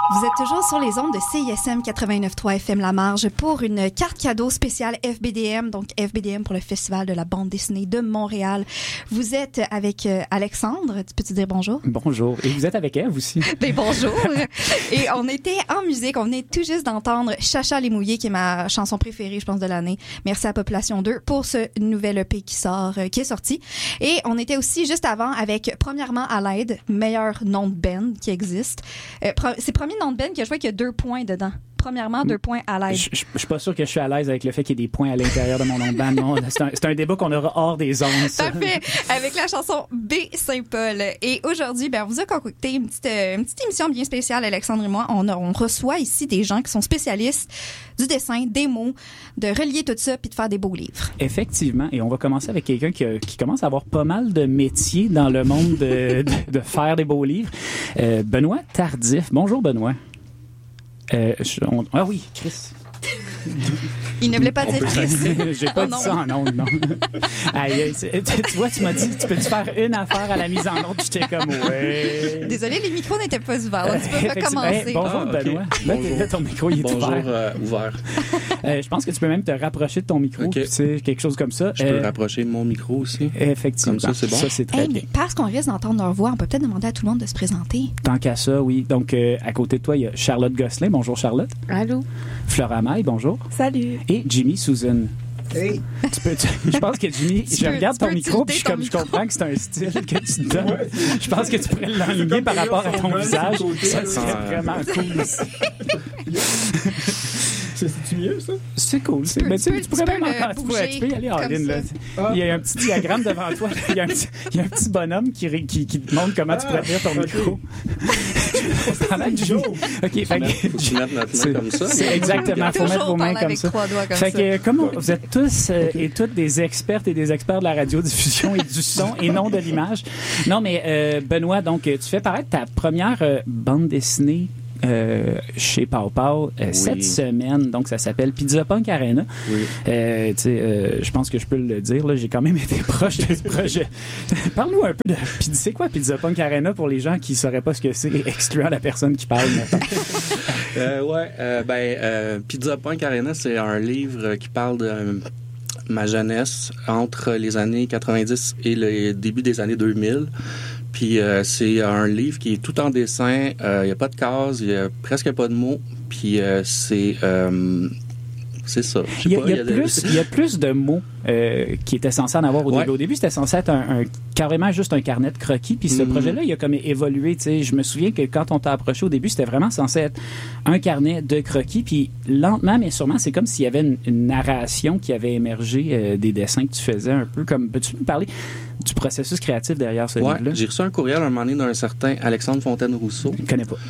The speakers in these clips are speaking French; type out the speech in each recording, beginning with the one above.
Vous êtes toujours sur les ondes de CISM 89.3 FM La Marge pour une carte cadeau spéciale FBDM, donc FBDM pour le Festival de la bande dessinée de Montréal. Vous êtes avec Alexandre, peux-tu dire bonjour? Bonjour. Et vous êtes avec Ève aussi? Ben bonjour. Et on était en musique, on venait tout juste d'entendre Chacha les mouillés, qui est ma chanson préférée, je pense, de l'année. Merci à Population 2 pour ce nouvel EP qui est sorti. Et on était aussi juste avant avec Premièrement à l'aide, meilleur nom de band qui existe. C'est premier nom de band qui a joué qu'il y a 2 points dedans. Premièrement, 2 points à l'aide. Je suis pas sûr que je suis à l'aise avec le fait qu'il y ait des points à l'intérieur de mon nom de band. Non, c'est un débat qu'on aura hors des ondes. Parfait. Avec la chanson B Saint-Paul. Et aujourd'hui, on vous a concocté une petite émission bien spéciale, Alexandre et moi. On reçoit ici des gens qui sont spécialistes du dessin, des mots, de relier tout ça puis de faire des beaux livres. Effectivement. Et on va commencer avec quelqu'un qui commence à avoir pas mal de métiers dans le monde de faire des beaux livres. Benoît Tardif. Bonjour, Benoît. Ah oui, Chris. Il ne voulait pas dire Chris. J'ai pas dit ça en ondes, non. Aïe, tu vois, tu m'as dit, tu peux-tu faire une affaire à la mise en onde? J'étais comme, ouais. Désolé, les micros n'étaient pas ouverts. Donc tu peux recommencer. Bonjour, Benoît. Là, ton micro, il est ouvert. Ouvert. Je pense que tu peux même te rapprocher de ton micro. Okay. Tu sais, quelque chose comme ça. Je peux rapprocher mon micro aussi. Effectivement. Comme ça, c'est bon. Ça, c'est très bien. Parce qu'on risque d'entendre leur voix, on peut peut-être demander à tout le monde de se présenter. Tant qu'à ça, oui. Donc, à côté de toi, il y a Charlotte Gosselin. Bonjour, Charlotte. Allô. Flora Maille, bonjour. Salut. Et Jimmy Susan. Hey. Je pense que Jimmy, je regarde ton micro puis je comprends que c'est un style que tu te donnes. Je pense que tu pourrais l'enligner par rapport à ton visage. Ça serait vraiment cool. C'est-tu mieux, ça? C'est cool. Tu pourrais même tu peux y aller en ligne. Là. Il y a un petit diagramme devant toi. Il y a un petit bonhomme qui te montre comment tu pourrais lire ton micro. OK, Tu mets notre main comme ça. C'est exactement. Il faut mettre vos mains comme ça. Fait que, comme vous êtes tous et toutes des expertes et des experts de la radiodiffusion et du son et non de l'image. Non, mais Benoît, donc, tu fais paraître ta première bande dessinée chez Pow Pow cette semaine, donc ça s'appelle Pizza Punk Arena. Oui. Je pense que je peux le dire, là, j'ai quand même été proche de ce projet. Parle-nous un peu de c'est quoi Pizza Punk Arena pour les gens qui ne sauraient pas ce que c'est, excluant la personne qui parle maintenant. Pizza Punk Arena, c'est un livre qui parle de ma jeunesse entre les années 90 et le début des années 2000. Puis c'est un livre qui est tout en dessin. Il n'y a pas de cases, il n'y a presque pas de mots. Puis c'est ça. Il y a plus de mots qui étaient censés en avoir au début. Au début, c'était censé être carrément juste un carnet de croquis. Puis ce projet-là, il a comme évolué. T'sais. Je me souviens que quand on t'a approché au début, c'était vraiment censé être un carnet de croquis. Puis lentement, mais sûrement, c'est comme s'il y avait une narration qui avait émergé des dessins que tu faisais un peu. Comme peux-tu nous parler du processus créatif derrière ce livre-là? J'ai reçu un courriel un moment donné d'un certain Alexandre Fontaine-Rousseau. Je ne connais pas.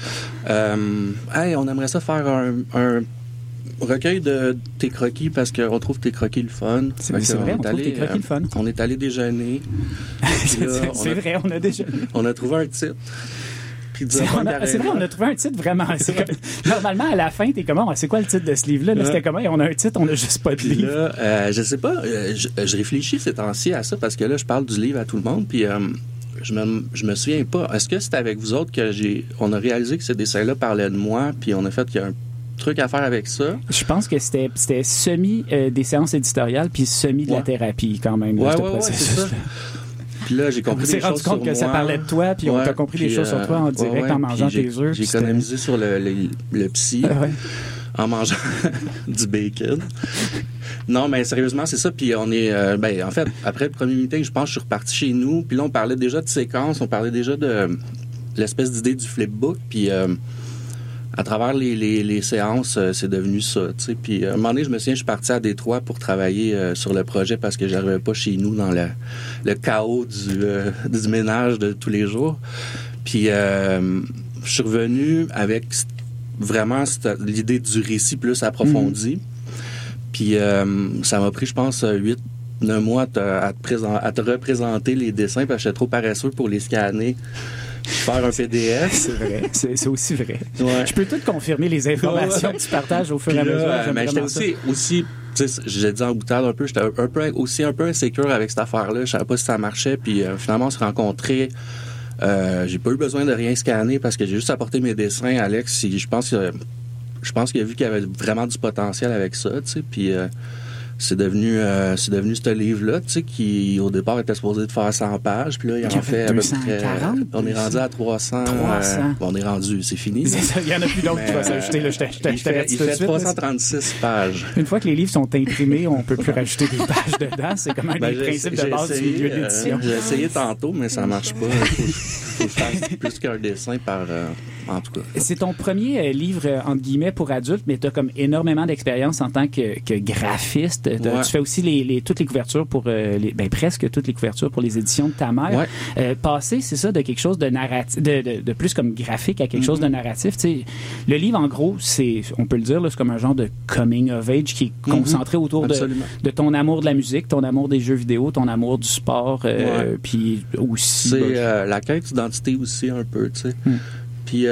On aimerait ça faire un recueil de tes croquis parce qu'on trouve tes croquis le fun. C'est vrai, on trouve tes croquis le fun. On est allé déjeuner. C'est vrai, on a déjeuné. On a trouvé un titre. C'est vrai, on a trouvé un titre vraiment. Normalement, à la fin, t'es comment? C'est quoi le titre de ce livre-là? Là, c'était comment? On a un titre, on a juste pas de livre. Là, je sais pas. Je réfléchis ces temps-ci à ça parce que là, je parle du livre à tout le monde. Puis je me souviens pas. Est-ce que c'était avec vous autres on a réalisé que ce dessin-là parlait de moi, puis on a fait qu'il y a un truc à faire avec ça? Je pense que c'était semi des séances éditoriales puis semi de la thérapie quand même. Ouais, c'est ça. Puis là, j'ai compris des choses sur moi. On s'est rendu compte que ça parlait de toi, puis on t'a compris des choses sur toi en direct en mangeant tes œufs. J'ai économisé sur le psy en mangeant du bacon. Non, mais sérieusement, c'est ça. Puis on est... en fait, après le premier meeting, je pense que je suis reparti chez nous. Puis là, on parlait déjà de séquences, on parlait déjà de l'espèce d'idée du flipbook. Puis à travers les séances, c'est devenu ça. T'sais. Puis à un moment donné, je me souviens, je suis parti à Détroit pour travailler sur le projet parce que j'arrivais pas chez nous dans le chaos du ménage de tous les jours. Puis je suis revenu avec vraiment l'idée du récit plus approfondi. Puis ça m'a pris, je pense, 8-9 mois à te représenter les dessins parce que j'étais trop paresseux pour les scanner. Faire un PDF. C'est vrai. C'est aussi vrai. Ouais. Je peux tout confirmer les informations que tu partages au fur et à mesure. Mais j'étais aussi j'ai dit en boutade un peu, j'étais un peu insécure avec cette affaire-là. Je savais pas si ça marchait. Puis finalement, on s'est rencontrés J'ai pas eu besoin de rien scanner parce que j'ai juste apporté mes dessins. Alex, je pense qu'il a vu qu'il y avait vraiment du potentiel avec ça, tu sais, puis c'est devenu ce livre-là, tu sais, qui au départ était supposé de faire 100 pages, puis là il en fait à peu près, on est rendu à 300. On est rendu, c'est fini. C'est ça, il y en a plus d'autres qui vont s'ajouter là. Il fait 336 pages. Une fois que les livres sont imprimés, on peut plus rajouter des pages dedans. C'est comme un des principes de base du milieu de l'édition. J'ai essayé tantôt, mais ça marche pas. Faut faire plus qu'un dessin par. En tout cas. C'est ton premier livre, entre guillemets, pour adultes, mais tu as comme énormément d'expérience en tant que graphiste. Tu fais aussi toutes les couvertures pour presque toutes les couvertures pour les éditions de ta mère. Passer, c'est ça, de quelque chose de narratif, de plus comme graphique à quelque chose de narratif. T'sais, le livre, en gros, on peut le dire, là, c'est comme un genre de coming of age qui est concentré autour de ton amour de la musique, ton amour des jeux vidéo, ton amour du sport, puis aussi. C'est la quête d'identité aussi un peu, tu sais. Puis,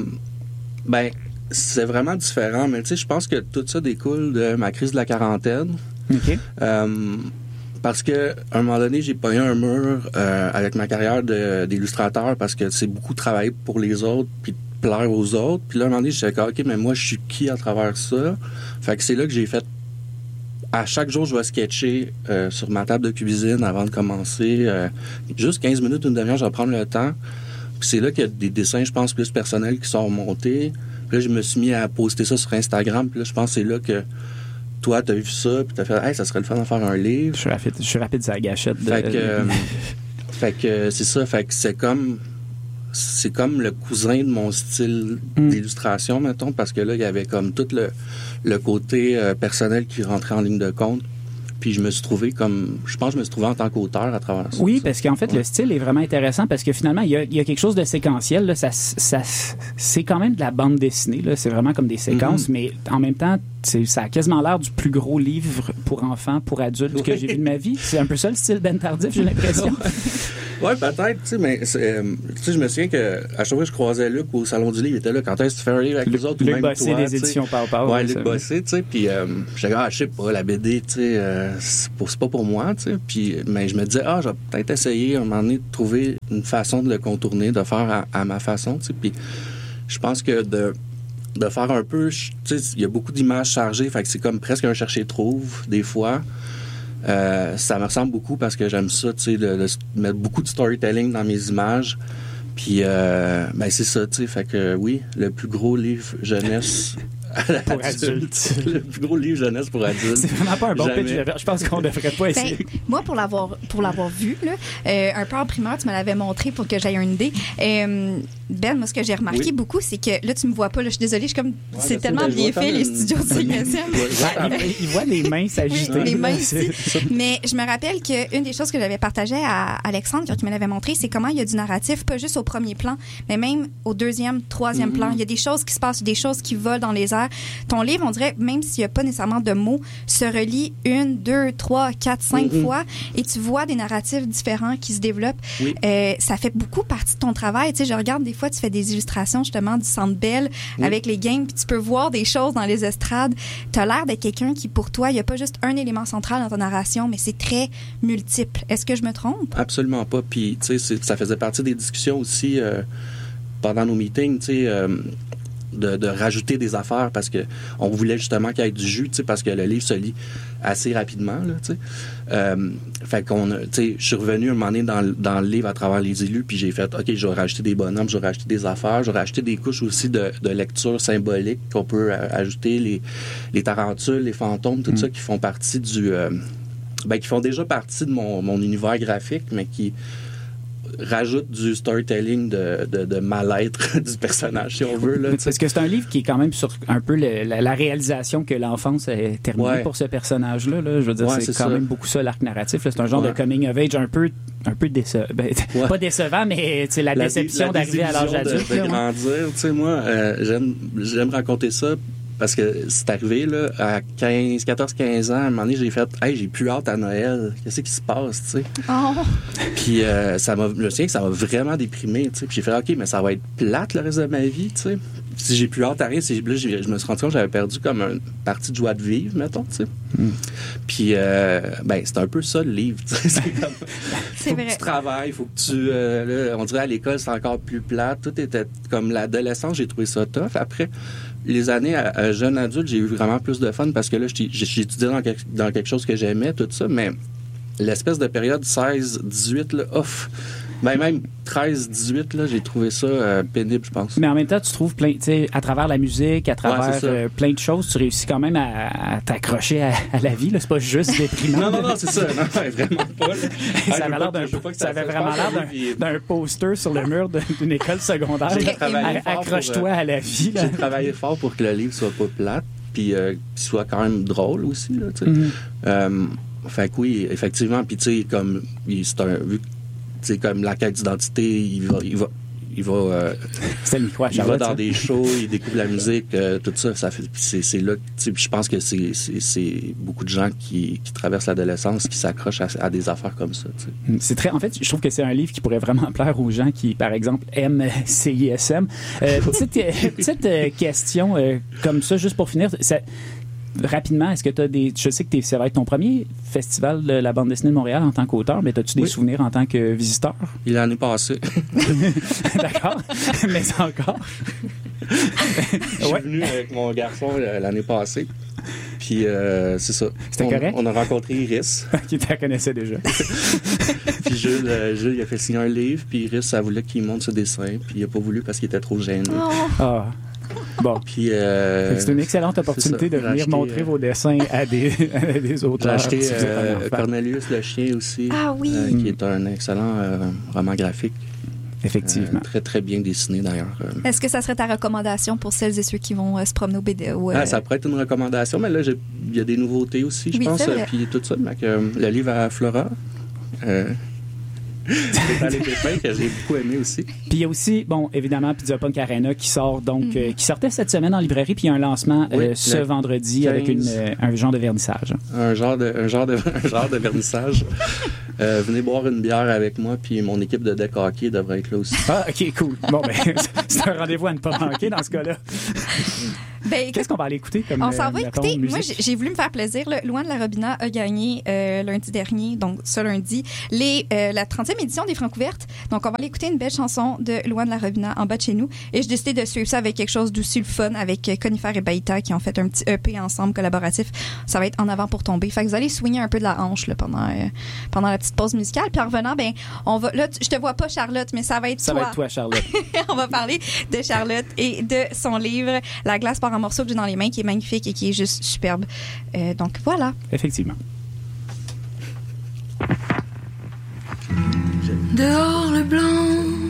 c'est vraiment différent, mais tu sais, je pense que tout ça découle de ma crise de la quarantaine. OK. Parce que à un moment donné, j'ai pogné un mur avec ma carrière d'illustrateur parce que c'est beaucoup travailler pour les autres puis plaire aux autres. Puis là, à un moment donné, je suis OK, mais moi, je suis qui à travers ça? Fait que c'est là que j'ai fait. À chaque jour, je vais sketcher sur ma table de cuisine avant de commencer. Juste 15 minutes, une demi-heure, je vais prendre le temps. Puis c'est là qu'il y a des dessins, je pense, plus personnels qui sont remontés. Puis là, je me suis mis à poster ça sur Instagram. Puis là, je pense que c'est là que toi, t'as vu ça, puis t'as fait « Hey, ça serait le fun de faire un livre. » Je suis rapide sur la gâchette. Fait que c'est ça. Fait que c'est comme le cousin de mon style d'illustration, mettons, parce que là, il y avait comme tout le côté personnel qui rentrait en ligne de compte. Puis je me suis trouvé en tant qu'auteur à travers ça. Oui, parce qu'en fait, le style est vraiment intéressant parce que finalement, il y a quelque chose de séquentiel. Là. C'est quand même de la bande dessinée. Là. C'est vraiment comme des séquences, mais en même temps, ça a quasiment l'air du plus gros livre pour enfants, pour adultes que j'ai vu de ma vie. C'est un peu ça le style Ben Tardif, j'ai l'impression. Oui, peut-être, tu sais, mais tu sais, je me souviens que à chaque fois que je croisais Luc au Salon du Livre, il était là, quand est-ce que tu fais un livre avec les autres? Luc Bossé des éditions Pau. Ouais, Luc Bossé, tu sais, puis je disais, je sais pas, la BD, tu sais, c'est pas pour moi, tu sais, mais je me disais, je vais peut-être essayer à un moment donné de trouver une façon de le contourner, de faire à ma façon, tu sais, puis je pense que de faire un peu, tu sais, il y a beaucoup d'images chargées, fait que c'est comme presque un chercher-trouve, des fois. Ça me ressemble beaucoup parce que j'aime ça, tu sais, de mettre beaucoup de storytelling dans mes images. Puis, c'est ça, tu sais, fait que oui, le plus gros livre jeunesse pour adultes. Le plus gros livre jeunesse pour adultes. C'est vraiment pas un bon pitch. Je pense qu'on devrait pas essayer. Moi, pour l'avoir vu, là, un peu en primeur, tu me l'avais montré pour que j'aie une idée. Ben, moi, ce que j'ai remarqué beaucoup, c'est que là, tu me vois pas, là, je suis désolée, c'est tellement bien fait, les studios de CISM. Il voit les mains s'agiter. Oui, les mains ici. Mais je me rappelle qu'une des choses que j'avais partagées à Alexandre, quand il me l'avait montré, c'est comment il y a du narratif, pas juste au premier plan, mais même au deuxième, troisième plan. Il y a des choses qui se passent, des choses qui volent dans les airs. Ton livre, on dirait, même s'il n'y a pas nécessairement de mots, se relie 1, 2, 3, 4, 5 fois et tu vois des narratifs différents qui se développent. Oui. Ça fait beaucoup partie de ton travail. Tu sais, je regarde des fois, tu fais des illustrations justement du Centre Bell avec les games, puis tu peux voir des choses dans les estrades. Tu as l'air d'être quelqu'un qui, pour toi, il n'y a pas juste un élément central dans ta narration, mais c'est très multiple. Est-ce que je me trompe? Absolument pas. Puis, tu sais, ça faisait partie des discussions aussi pendant nos meetings, tu sais, de rajouter des affaires parce que on voulait justement qu'il y ait du jus, tu sais, parce que le livre se lit assez rapidement, là, tu sais. Fait qu'on tu sais, je suis revenu un moment donné dans le livre à travers les élus, puis j'ai fait, OK, je vais rajouter des bonhommes, je vais rajouter des affaires, je vais rajouter des couches aussi de lecture symbolique qu'on peut ajouter, les tarentules, les fantômes, tout ça qui font partie qui font déjà partie de mon univers graphique, mais qui rajoute du storytelling de mal-être du personnage, si on veut. Là, parce que c'est un livre qui est quand même sur un peu la réalisation que l'enfance est terminée pour ce personnage-là. Là. Je veux dire, c'est quand même beaucoup ça, l'arc narratif. Là. C'est un genre de coming of age un peu décevant. Pas décevant, mais la déception d'arriver à l'âge adulte. De grandir. Tu sais, moi, j'aime raconter ça parce que c'est arrivé là, à 14-15 ans, à un moment donné, j'ai fait « Hey, j'ai plus hâte à Noël. Qu'est-ce qui se passe? » tu sais. Oh. Puis je me souviens que ça m'a vraiment déprimé. Tu sais. Puis j'ai fait « OK, mais ça va être plate le reste de ma vie. » tu sais. si j'ai plus hâte à rien, là, je me suis rendu compte que j'avais perdu comme une partie de joie de vivre, mettons, tu sais. Puis, c'est un peu ça, le livre, tu sais. C'est comme, faut que tu travailles, faut que tu... là, on dirait à l'école, c'est encore plus plate. Tout était comme l'adolescence, j'ai trouvé ça tough. Après, les années à jeune adulte, j'ai eu vraiment plus de fun parce que là, j'étudiais dans quelque chose que j'aimais, tout ça, mais l'espèce de période 16-18, là, off... même 13-18, là, j'ai trouvé ça pénible, je pense. Mais en même temps, tu trouves plein, tu sais, à travers la musique, à travers plein de choses, tu réussis quand même à t'accrocher à la vie, là. C'est pas juste déprimant. non, c'est ça. Non, vraiment pas. Ça avait vraiment l'air d'un poster sur le mur d'une école secondaire. Accroche-toi à la vie. J'ai travaillé fort pour que le livre soit pas plate, puis qu'il soit quand même drôle aussi, là, tu sais. Fait que oui, effectivement, puis tu sais, comme, c'est comme la quête d'identité, il va c'est le micro à Charlotte, il va dans des shows, il découvre la musique, tout ça fait, c'est là, je pense que c'est beaucoup de gens qui traversent l'adolescence qui s'accrochent à des affaires comme ça, tu sais. C'est très, en fait, je trouve que c'est un livre qui pourrait vraiment plaire aux gens qui, par exemple, aiment CISM. Petite question comme ça, juste pour finir, rapidement, est-ce que tu as je sais que ça va être ton premier festival de la bande dessinée de Montréal en tant qu'auteur, mais as-tu des souvenirs en tant que visiteur? Il en est passé. D'accord, mais encore. Je suis venu avec mon garçon l'année passée. Puis c'est ça. C'était correct? On a rencontré Iris. Qui te connaissait déjà. Puis Jules, il a fait signer un livre, puis Iris, ça voulait qu'il monte ce dessin, puis il n'a pas voulu parce qu'il était trop gêné. Ah. Bon. Puis, c'est une excellente opportunité de venir montrer vos dessins à des auteurs. J'ai acheté Cornelius le chien aussi, qui est un excellent roman graphique. Effectivement. Très, très bien dessiné, d'ailleurs. Est-ce que ça serait ta recommandation pour celles et ceux qui vont se promener au BDO? Ça pourrait être une recommandation, mais là, il y a des nouveautés aussi, je pense. Puis tout ça. Le livre à Flora. C'est dans les pépins que j'ai beaucoup aimé aussi. Puis il y a aussi, bon, évidemment, Pizza Punk Arena qui sort donc, qui sortait cette semaine en librairie, puis il y a un lancement ce vendredi 15. Avec un genre de vernissage. Un genre de vernissage. Venez boire une bière avec moi, puis mon équipe de deck hockey devrait être là aussi. Ah, ok, cool. Bon, ben, c'est un rendez-vous à ne pas manquer dans ce cas-là. Qu'est-ce qu'on va aller écouter comme on s'en va écouter. Moi, j'ai voulu me faire plaisir. Louane Larobina a gagné lundi dernier, donc ce lundi, la 30e édition des Francouvertes. Donc, on va aller écouter une belle chanson de Louane Larobina en bas de chez nous. Et j'ai décidé de suivre ça avec quelque chose d'aussi le fun, avec Conifère et Baïta qui ont fait un petit EP ensemble collaboratif. Ça va être En avant pour tomber. Fait que vous allez swinger un peu de la hanche là, pendant la petite pause musicale. Puis en revenant, on va. Là, je te vois pas, Charlotte, mais ça va être toi. Ça va être toi, Charlotte. On va parler de Charlotte et de son livre La glace part en morceaux que j'ai dans les mains, qui est magnifique et qui est juste superbe. Donc voilà. Effectivement. Dehors le blanc